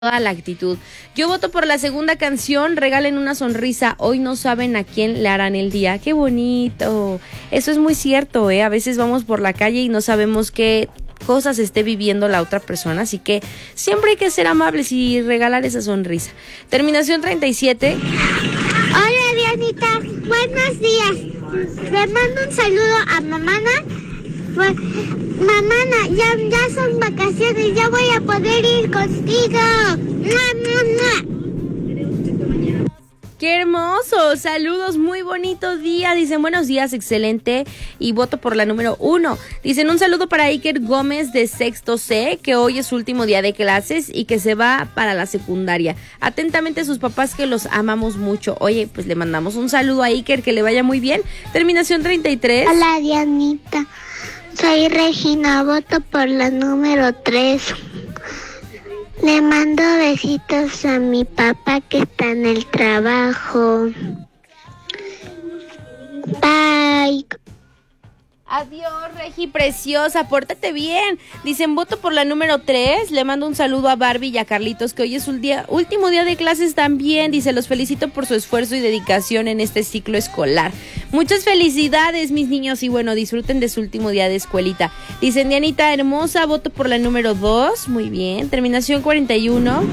toda la actitud. Yo voto por la segunda canción, Regalen una sonrisa, hoy no saben a quién le harán el día. ¡Qué bonito! Eso es muy cierto, A veces vamos por la calle y no sabemos qué cosas esté viviendo la otra persona, así que siempre hay que ser amables y regalar esa sonrisa. Terminación 37. Hola Dianita, buenos días. Le mando un saludo a Mamana. Mamana, ya son vacaciones, ya voy a poder ir contigo. ¡Mua, mua, mua! ¡Qué hermoso! Saludos, muy bonito día. Dicen, buenos días, excelente. Y voto por la número 1. Dicen, un saludo para Iker Gómez de sexto C, que hoy es su último día de clases y que se va para la secundaria. Atentamente sus papás, que los amamos mucho. Oye, pues le mandamos un saludo a Iker, que le vaya muy bien. Terminación 33. Hola Dianita, soy Regina, voto por la número 3. Le mando besitos a mi papá que está en el trabajo. Bye. Adiós, Regi, preciosa, pórtate bien. Dicen, voto por la número 3. Le mando un saludo a Barbie y a Carlitos, que hoy es último día de clases también. Dice, los felicito por su esfuerzo y dedicación en este ciclo escolar. Muchas felicidades, mis niños, y bueno, disfruten de su último día de escuelita. Dicen, Dianita hermosa, voto por la número 2. Muy bien, terminación 41.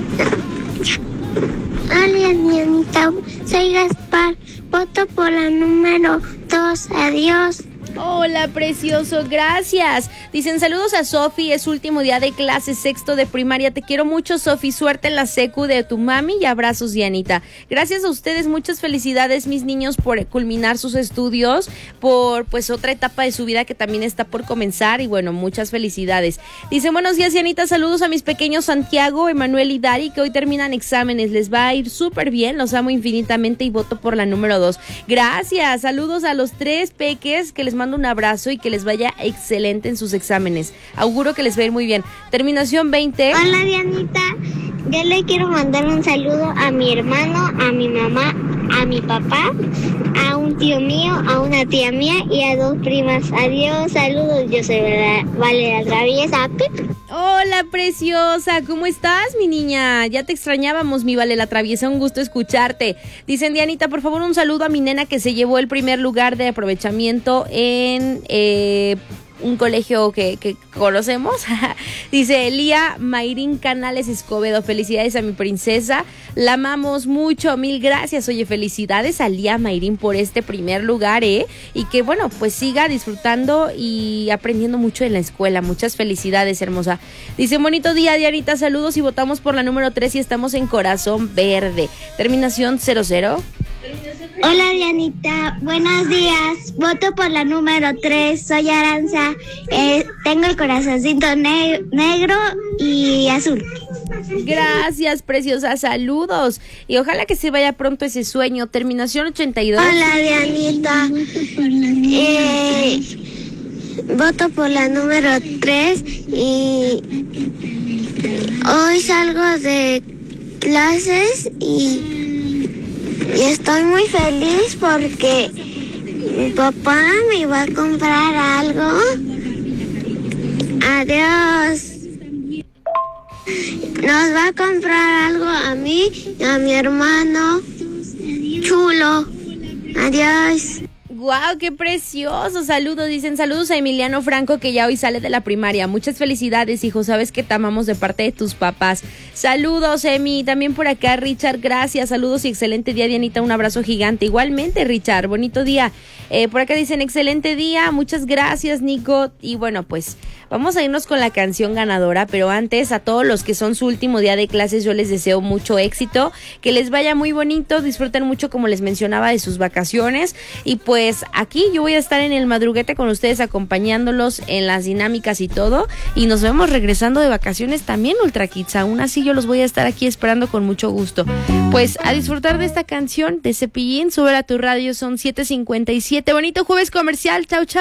Hola Dianita, soy Gaspar, voto por la número 2. Adiós. Hola, precioso, gracias. Dicen, saludos a Sofi, es su último día de clase, sexto de primaria. Te quiero mucho, Sofi, suerte en la secu de tu mami y abrazos, Dianita. Gracias a ustedes, muchas felicidades, mis niños, por culminar sus estudios, por pues otra etapa de su vida que también está por comenzar y bueno, muchas felicidades. Dicen, buenos días, Dianita, saludos a mis pequeños Santiago, Emanuel y Dari, que hoy terminan exámenes. Les va a ir súper bien, los amo infinitamente y voto por la número 2. Gracias, saludos a los 3 peques, que les mando un abrazo y que les vaya excelente en sus exámenes. Auguro que les va a ir muy bien. Terminación 20. Hola Dianita, yo le quiero mandar un saludo a mi hermano, a mi mamá, a mi papá, a un tío mío, a una tía mía y a 2 primas. Adiós, saludos, yo soy Vale la Traviesa. Hola, preciosa, ¿cómo estás, mi niña? Ya te extrañábamos, mi Vale la Traviesa, un gusto escucharte. Dicen, Dianita, por favor, un saludo a mi nena que se llevó el primer lugar de aprovechamiento en un colegio que conocemos. Dice Elía Mayrín Canales Escobedo, felicidades a mi princesa, la amamos mucho, mil gracias. Oye, felicidades a Elía Mayrín por este primer lugar, y que bueno, pues siga disfrutando y aprendiendo mucho en la escuela. Muchas felicidades, hermosa. Dice, bonito día, Dianita, saludos, y votamos por la número 3 y estamos en Corazón Verde. Terminación 00. Hola Dianita, buenos días, voto por la número 3, soy Aranza, tengo el corazoncito negro y azul. Gracias, preciosa, saludos, y ojalá que se vaya pronto ese sueño. Terminación 82. Hola Dianita, voto por la número 3 y hoy salgo de clases y estoy muy feliz porque mi papá me va a comprar algo. Adiós. Nos va a comprar algo a mí y a mi hermano chulo. Adiós. ¡Guau, qué precioso! Saludos, dicen, saludos a Emiliano Franco, que ya hoy sale de la primaria. Muchas felicidades, hijo, sabes que te amamos de parte de tus papás. Saludos, Emi, también por acá, Richard, gracias, saludos y excelente día, Dianita, un abrazo gigante. Igualmente, Richard, bonito día. Por acá dicen, excelente día, muchas gracias, Nico. Y bueno, pues vamos a irnos con la canción ganadora, pero antes, a todos los que son su último día de clases, yo les deseo mucho éxito, que les vaya muy bonito, disfruten mucho, como les mencionaba, de sus vacaciones, y pues aquí yo voy a estar en el madruguete con ustedes, acompañándolos en las dinámicas y todo, y nos vemos regresando de vacaciones también, Ultra Kids. Aún así yo los voy a estar aquí esperando con mucho gusto. Pues a disfrutar de esta canción de Cepillín, sube a tu radio, son 7:57. Bonito jueves comercial, chau chau.